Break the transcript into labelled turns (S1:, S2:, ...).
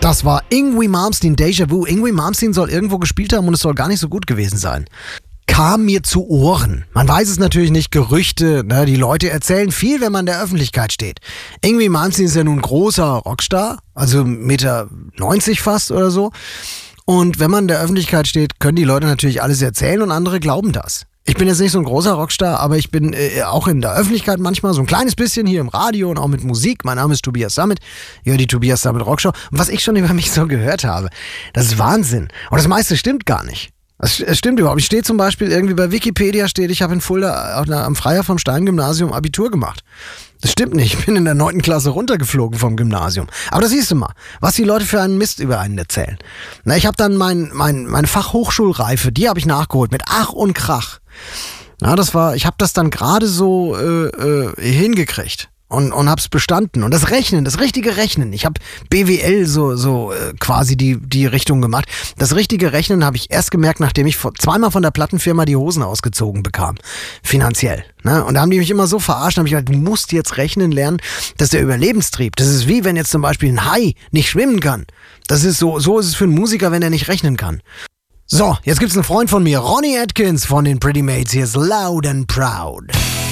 S1: Das war Yngwie Malmsteen, Déjà Vu. Yngwie Malmsteen soll irgendwo gespielt haben und es soll gar nicht so gut gewesen sein. Kam mir zu Ohren. Man weiß es natürlich nicht, Gerüchte, ne? Die Leute erzählen viel, wenn man in der Öffentlichkeit steht. Yngwie Malmsteen ist ja nun ein großer Rockstar, also 1,90 Meter fast oder so. Und wenn man in der Öffentlichkeit steht, können die Leute natürlich alles erzählen und andere glauben das. Ich bin jetzt nicht so ein großer Rockstar, aber ich bin auch in der Öffentlichkeit manchmal so ein kleines bisschen hier im Radio und auch mit Musik. Mein Name ist Tobias Sammet, ja, die Tobias Sammet Rockshow. Und was ich schon über mich so gehört habe, das ist Wahnsinn. Und das meiste stimmt gar nicht. Es stimmt überhaupt. Ich stehe zum Beispiel irgendwie bei Wikipedia, ich habe in Fulda am Freiherr vom Stein Gymnasium Abitur gemacht. Das stimmt nicht. Ich bin in der 9. Klasse runtergeflogen vom Gymnasium. Aber das siehst du mal, was die Leute für einen Mist über einen erzählen. Na, ich habe dann meine Fachhochschulreife, die habe ich nachgeholt mit Ach und Krach. Na, ich habe das dann gerade so hingekriegt. Und hab's bestanden. Und das Rechnen, das richtige Rechnen. Ich habe BWL quasi die Richtung gemacht. Das richtige Rechnen habe ich erst gemerkt, nachdem ich zweimal von der Plattenfirma die Hosen ausgezogen bekam. Finanziell. Ne? Und da haben die mich immer so verarscht. Da habe ich gesagt, du musst jetzt rechnen lernen. Das ist der Überlebenstrieb. Das ist wie wenn jetzt zum Beispiel ein Hai nicht schwimmen kann. Das ist so ist es für einen Musiker, wenn er nicht rechnen kann. So, jetzt gibt's einen Freund von mir, Ronnie Atkins von den Pretty Mates. Hier ist Loud and Proud.